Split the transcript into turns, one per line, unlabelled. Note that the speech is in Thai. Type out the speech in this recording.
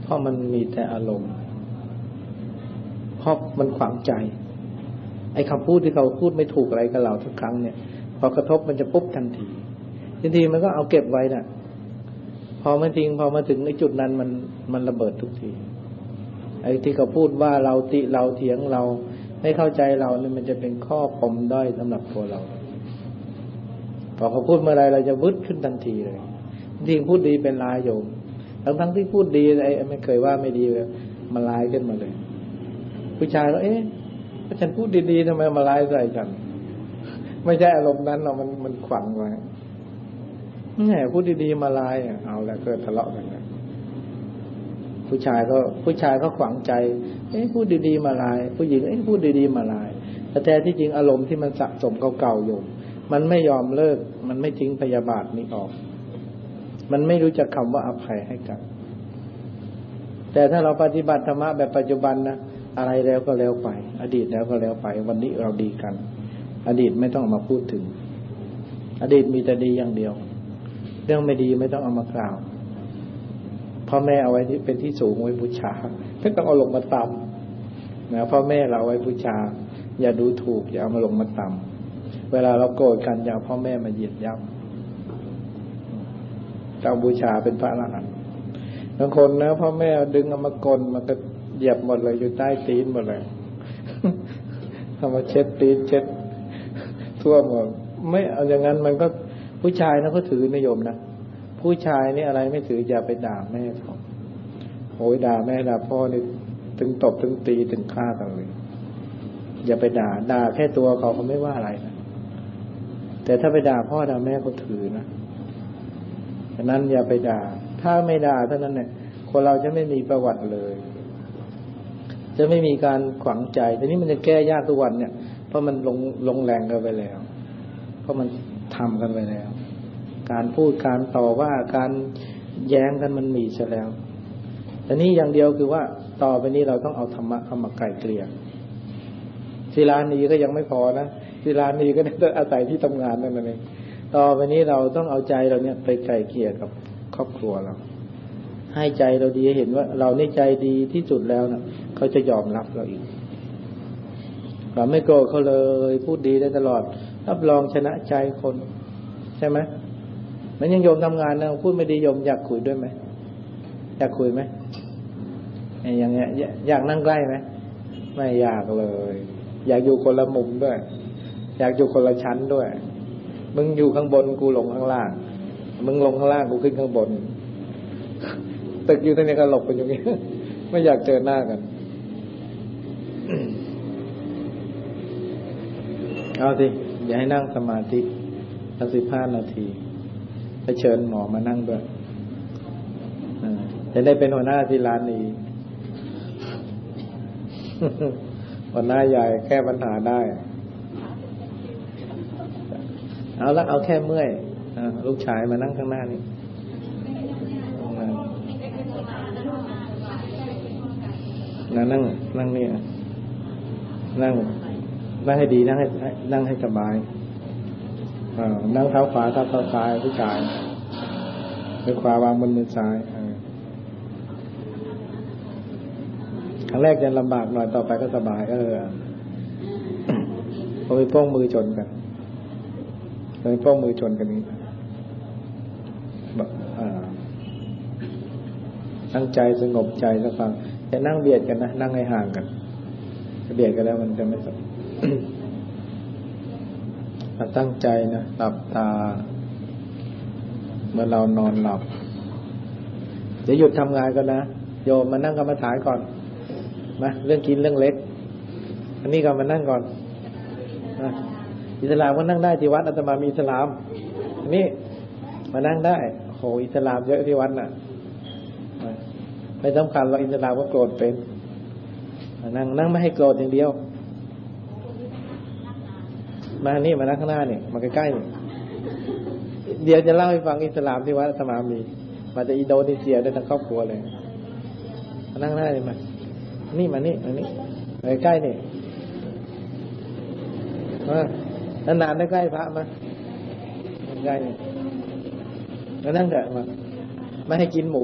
ราะมันมีแต่อารมณ์เพราะมันขวางใจไอ้คำพูดที่เขาพูดไม่ถูกอะไรกับเราทุกครั้งเนี่ยพอกระทบมันจะปุ๊บทันทีมันก็เอาเก็บไว้น่ะพอมาถึงไอ้จุดนั้นมันระเบิดทุกทีไอ้ที่เขาพูดว่าเราติเราเถียงเราไม่เข้าใจเราเนี่ยมันจะเป็นข้อปมด้อยสำหรับตัวเราพอเขาพูดเมื่อไรเราจะวึดขึ้นทันทีเลยจริงพูดดีเป็นลายโยมทั้งที่พูดดีไอ้ไม่เคยว่าไม่ดีเลยมาลายขึ้นมาเลยผู้ชายก็ถ้าฉันพูดดีๆทำไมมาลายใส่ฉันไม่ใช่อารมณ์นั้นเรามันขวัญไว้แหมพูดดีๆมาลายเอาแล้วเกิดทะเลาะกันเลยผู้ชายก็ขวางใจพูดดีๆมาลายผู้หญิงพูดดีๆมาลายแต่แท้ที่จริงอารมณ์ที่มันสะสมเก่าๆอยู่มันไม่ยอมเลิกมันไม่ทิ้งพยาบาทนี้ออกมันไม่รู้จักคำว่าอภัยให้กันแต่ถ้าเราปฏิบัติธรรมะแบบปัจจุบันนะอะไรแล้วก็แล้วไปอดีตแล้วก็แล้วไปวันนี้เราดีกันอดีตไม่ต้องมาพูดถึงอดีตมีแต่ดีอย่างเดียวเรื่องไม่ดีไม่ต้องเอามากล่าวพ่อแม่เอาไว้ที่เป็นที่สูงไว้บูชาไม่ต้องเอาลงมาต่ำนะพ่อแม่เราไว้บูชาอย่าดูถูกอย่าเอามาลงมาต่ำเวลาเราโกรธกันอย่าเอาพ่อแม่มาเหยียดย่ำเราบูชาเป็นพระอรหันต์บางคนนะพ่อแม่ดึงเอามากลมันก็เหยียบหมดเลยอยู่ใต้ตีนหมดเลยเอามาเช็ดตีนเช็ดทั่วหมดไม่เอาอย่างนั้นมันก็ผู้ชายนะเขาถือนิยมนะผู้ชายนี่อะไรไม่ถืออย่าไปด่าแม่เขาโอ้ยด่าแม่ด่าพ่อนี่ถึงตบถึงตีถึงฆ่ากันเลยอย่าไปด่าแค่ตัวเขาไม่ว่าอะไรนะแต่ถ้าไปด่าพ่อด่าแม่เขาถือนะฉะนั้นอย่าไปด่าถ้าไม่ด่าเท่านั้นเนี่ยคนเราจะไม่มีประวัติเลยจะไม่มีการขวางใจทีนี้มันจะแก้ยากทุกวันเนี่ยเพราะมันลงแรงกันไปแล้วเพราะมันทำกันไปแล้วการพูดการต่อว่าการแย้งกันมันมีซะแล้วแต่นี้อย่างเดียวคือว่าต่อไปนี้เราต้องเอาธรรมะเข้ามาไกลเกลี่ยศิลานีก็ยังไม่พอนะศิลานีก็ต้องอาศัยที่ทำงานนั่นเองต่อไปนี้เราต้องเอาใจเราเนี่ยไปไกลเกลี่ยกับครอบครัวเราให้ใจเราดีเห็นว่าเราในใจดีที่สุดแล้วนะเขาจะยอมรับเราอีกเราไม่โกรธเขาเลยพูดดีได้ตลอดรับรองชนะใจคนใช่ไหมมันยังโยมทำงานนะพูดไม่ดีโยมอยากคุยด้วยไหมอยากคุยไหมอย่างเงี้ยอยากนั่งใกล้ไหมไม่อยากเลยอยากอยู่คนละมุมด้วยอยากอยู่คนละชั้นด้วยมึงอยู่ข้างบนกูลงข้างล่างมึงลงข้างล่างกูขึ้นข้างบนตึกอยู่ที่นี่ก็หลบกันอย่างนี้ไม่อยากเจอหน้ากันเอาสิอย่าให้นั่งสมาธิ15 นาทีไปเชิญหมอมานั่งด้วยจะได้เป็นหัวหน้าที่ร้านนี้หัวหน้าใหญ่แก้ปัญหาได้เอาแค่เมื่อยลูกชายมานั่งข้างหน้านี่นั่งนี่นั่งให้ดีนั่งให้สบายนั่งเท้าขวาทับเท้าซ้ายผู้ชายมือขวาวางบนมือซ้ายครั้งแรกจะลำบากหน่อยต่อไปก็สบายพอไปป้องมือชนกันเลยป้องมือชนกันนี้ตั้งใจสงบใจแล้วฟังจะนั่งเบียดกันนะนั่งให้ห่างกันเบียดกันแล้วมันจะไม่สบตั้งใจนะหลับตาเมื่อเรานอนหลับจะหยุดทำงานกันนะโยมมานั่งกรรมฐานก่อนมาเรื่องกินเรื่องเล็กอันนี้ก็มานั่งก่อนอิสลามก็นั่งได้ที่วัดอาตมามีอิสลามอันนี้มานั่งได้โหอิสลามเยอะที่วัดน่ะไม่สำคัญเราอิสลามก็โกรธเป็นนั่งไม่ให้โกรธอย่างเดียวมานี่มานั่งข้างหน้านี่มาใกล้ๆนี่เดี๋ยวจะเล่าให้ฟังอิสลามที่วัดอาตมามีมาจากอินโดนีเซียได้ทั้งครอบครัวเลยมานั่งหน้านี่มานี่มานี่ใกล้ๆนี่นานๆได้ใกล้พระมาใกล้นี่มานั่งเถอะมาไม่ให้กินหมู